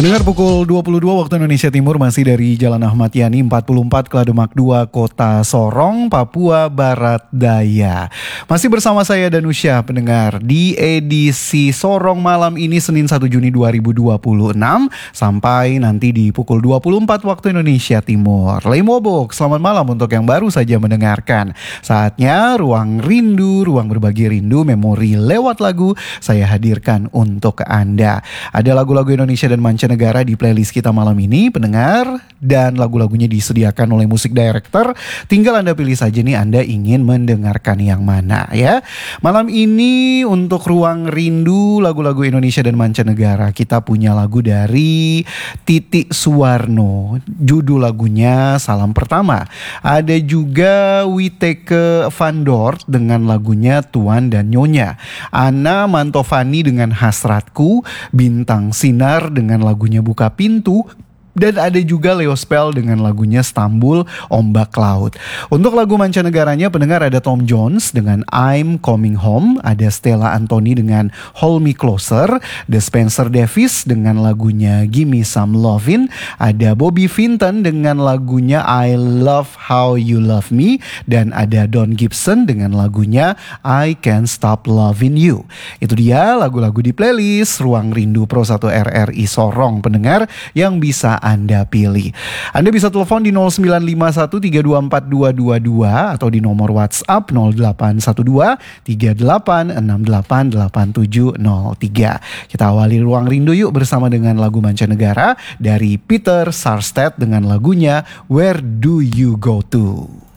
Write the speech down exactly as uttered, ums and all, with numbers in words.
Pendengar pukul dua puluh dua waktu Indonesia Timur masih dari Jalan Ahmad Yani empat puluh empat Klademak dua Kota Sorong, Papua Barat Daya. Masih bersama saya Danusya pendengar di edisi Sorong malam ini Senin satu Juni dua ribu dua puluh enam sampai nanti di pukul dua puluh empat waktu Indonesia Timur. Lemobok, selamat malam untuk yang baru saja mendengarkan. Saatnya Ruang Rindu, ruang berbagi rindu, memori lewat lagu saya hadirkan untuk Anda. Ada lagu-lagu Indonesia dan mancanegara di playlist kita malam ini, pendengar, dan lagu-lagunya disediakan oleh musik director. Tinggal Anda pilih saja nih Anda ingin mendengarkan yang mana ya. Malam ini untuk Ruang Rindu, lagu-lagu Indonesia dan mancanegara, kita punya lagu dari Titi Suwarno. Judul lagunya Salam Pertama. Ada juga Witeke Van Dort dengan lagunya Tuan dan Nyonya. Ana Mantovani dengan Hasratku, Bintang Sinar dengan lagunya Buka Pintu, dan ada juga Leo Spell dengan lagunya Stambul Ombak Laut. Untuk lagu mancanegaranya pendengar ada Tom Jones dengan I'm Coming Home, ada Stella Antoni dengan Hold Me Closer, The Spencer Davis dengan lagunya Gimme Some Lovin', ada Bobby Vinton dengan lagunya I Love How You Love Me, dan ada Don Gibson dengan lagunya I Can't Stop Loving You. Itu dia lagu-lagu di playlist Ruang Rindu Pro satu R R I Sorong pendengar yang bisa Anda pilih. Anda bisa telepon di nol sembilan lima satu tiga dua empat dua dua dua atau di nomor WhatsApp nol delapan satu dua tiga delapan enam delapan delapan tujuh nol tiga. Kita awali Ruang Rindu yuk bersama dengan lagu mancanegara dari Peter Sarstedt dengan lagunya Where Do You Go To.